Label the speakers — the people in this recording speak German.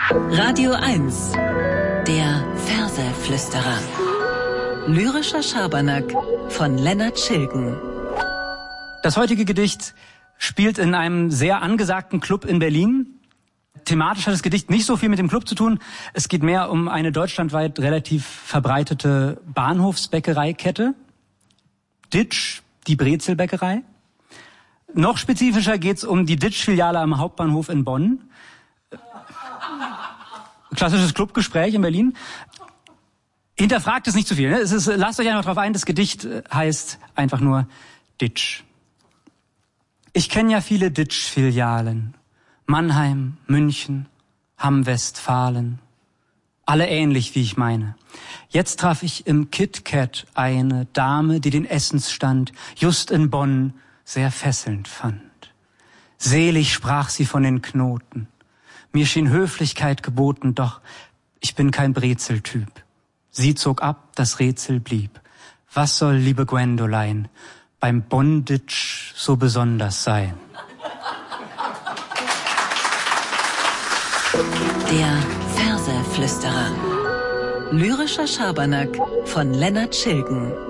Speaker 1: Radio 1, der Verseflüsterer. Lyrischer Schabernack von Lennart Schilgen.
Speaker 2: Das heutige Gedicht spielt in einem sehr angesagten Club in Berlin. Thematisch hat das Gedicht nicht so viel mit dem Club zu tun. Es geht mehr um eine deutschlandweit relativ verbreitete Bahnhofsbäckereikette. Ditsch, die Brezelbäckerei. Noch spezifischer geht's um die Ditsch-Filiale am Hauptbahnhof in Bonn. Klassisches Clubgespräch in Berlin. Hinterfragt es nicht zu viel. Ne? Lasst euch einfach drauf ein, das Gedicht heißt einfach nur Ditsch. Ich kenne ja viele Ditsch-Filialen. Mannheim, München, Hamm-Westfalen. Alle ähnlich, wie ich meine. Jetzt traf ich im KitKat eine Dame, die den Essensstand just in Bonn sehr fesselnd fand. Selig sprach sie von den Knoten. Mir schien Höflichkeit geboten, doch ich bin kein Brezeltyp. Sie zog ab, das Rätsel blieb. Was soll, liebe Gwendolein, beim Bonditsch so besonders sein?
Speaker 1: Der Verseflüsterer. Lyrischer Schabernack von Lennart Schilgen.